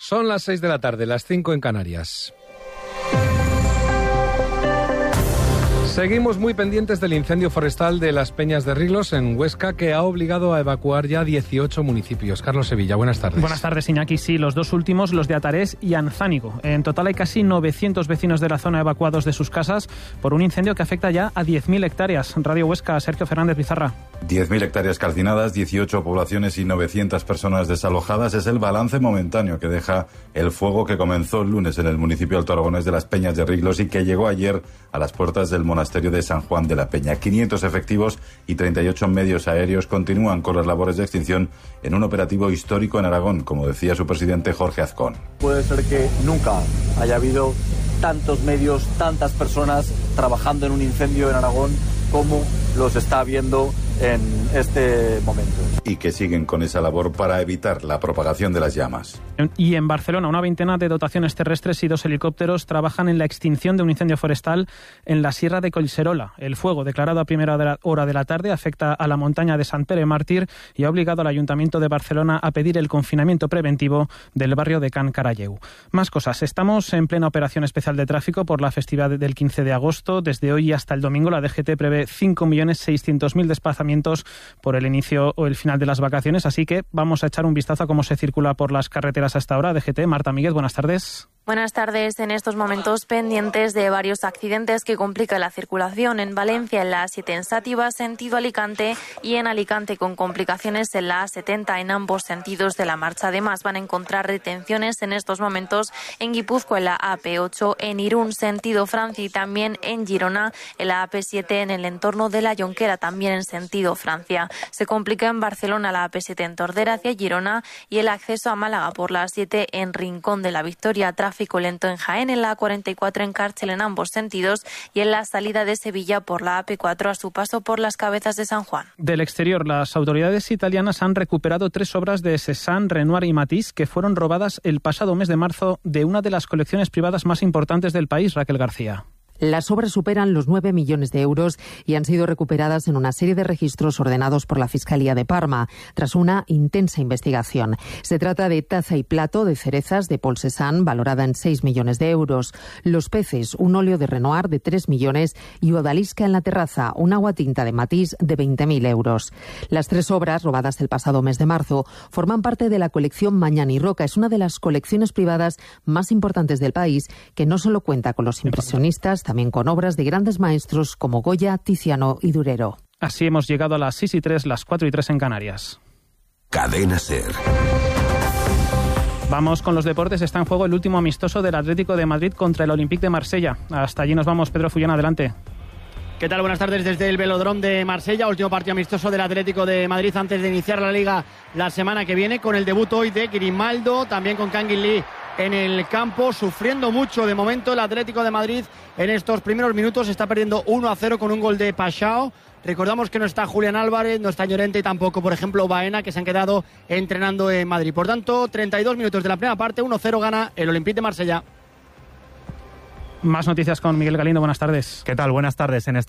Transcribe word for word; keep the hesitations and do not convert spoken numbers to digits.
Son las seis de la tarde, las cinco en Canarias. Seguimos muy pendientes del incendio forestal de las Peñas de Riglos en Huesca, que ha obligado a evacuar ya dieciocho municipios. Carlos Sevilla, buenas tardes. Buenas tardes, Iñaki. Sí, los dos últimos, los de Atarés y Anzánigo. En total hay casi novecientos vecinos de la zona evacuados de sus casas por un incendio que afecta ya a diez mil hectáreas. Radio Huesca, Sergio Fernández Pizarra. diez mil hectáreas calcinadas, dieciocho poblaciones y novecientas personas desalojadas es el balance momentáneo que deja el fuego que comenzó el lunes en el municipio alto aragonés de las Peñas de Riglos y que llegó ayer a las puertas del monasterio de San Juan de la Peña. quinientos efectivos y treinta y ocho medios aéreos continúan con las labores de extinción en un operativo histórico en Aragón, como decía su presidente Jorge Azcón. Puede ser que nunca haya habido tantos medios, tantas personas trabajando en un incendio en Aragón como los está habiendo en este momento. Y que siguen con esa labor para evitar la propagación de las llamas. Y en Barcelona, una veintena de dotaciones terrestres y dos helicópteros trabajan en la extinción de un incendio forestal en la Sierra de Collserola. El fuego, declarado a primera hora de la tarde, afecta a la montaña de Sant Pere Màrtir y ha obligado al Ayuntamiento de Barcelona a pedir el confinamiento preventivo del barrio de Can Caralleu. Más cosas. Estamos en plena operación especial de tráfico por la festividad del quince de agosto. Desde hoy hasta el domingo, la D G T prevé cinco millones seiscientos mil desplazamientos por el inicio o el final de las vacaciones, así que vamos a echar un vistazo a cómo se circula por las carreteras hasta ahora. D G T, Marta Míguez, buenas tardes. Buenas tardes. En estos momentos pendientes de varios accidentes que complican la circulación en Valencia en la A siete en Sátiva, sentido Alicante, y en Alicante con complicaciones en la A setenta en ambos sentidos de la marcha. Además van a encontrar retenciones en estos momentos en Guipúzcoa en la A P ocho, en Irún sentido Francia y también en Girona en la A P siete en el entorno de la Jonquera, también en sentido Francia. Se complica en Barcelona la A P siete en Tordera hacia Girona y el acceso a Málaga por la A siete en Rincón de la Victoria. Tráfico lento en Jaén, en la A cuarenta y cuatro en Cárcel en ambos sentidos y en la salida de Sevilla por la A P cuatro a su paso por las Cabezas de San Juan. Del exterior, las autoridades italianas han recuperado tres obras de Cézanne, Renoir y Matisse que fueron robadas el pasado mes de marzo de una de las colecciones privadas más importantes del país, Raquel García. Las obras superan los nueve millones de euros y han sido recuperadas en una serie de registros ordenados por la Fiscalía de Parma, tras una intensa investigación. Se trata de taza y plato de cerezas de Paul Cézanne, valorada en seis millones de euros. Los peces, un óleo de Renoir de tres millones y odalisca en la terraza, un aguatinta de Matisse de veinte mil euros. Las tres obras, robadas el pasado mes de marzo, forman parte de la colección Mañani Roca. Es una de las colecciones privadas más importantes del país, que no solo cuenta con los impresionistas, también con obras de grandes maestros como Goya, Tiziano y Durero. Así hemos llegado a las seis y tres, las cuatro y tres en Canarias. Cadena SER. Vamos con los deportes. Está en juego el último amistoso del Atlético de Madrid contra el Olympique de Marsella. Hasta allí nos vamos. Pedro Fullón, adelante. ¿Qué tal? Buenas tardes desde el Velódromo de Marsella, último partido amistoso del Atlético de Madrid antes de iniciar la Liga la semana que viene, con el debut hoy de Grimaldo, también con Kangin Lee en el campo, sufriendo mucho de momento el Atlético de Madrid en estos primeros minutos. Está perdiendo uno a cero con un gol de Paixão. Recordamos que no está Julián Álvarez, no está Llorente y tampoco, por ejemplo, Baena, que se han quedado entrenando en Madrid. Por tanto, treinta y dos minutos de la primera parte, uno cero gana el Olympique de Marsella. Más noticias con Miguel Galindo. Buenas tardes. ¿Qué tal? Buenas tardes. En esta